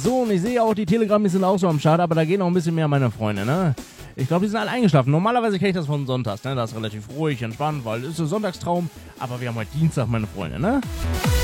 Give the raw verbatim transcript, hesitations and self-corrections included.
So, und ich sehe auch, die Telegram sind auch so am Start, aber da gehen noch ein bisschen mehr meine Freunde, ne? Ich glaube, die sind alle eingeschlafen. Normalerweise kenne ich das von Sonntags, ne? Das ist relativ ruhig, entspannt, weil es ist ein Sonntagstraum. Aber wir haben heute Dienstag, meine Freunde, ne?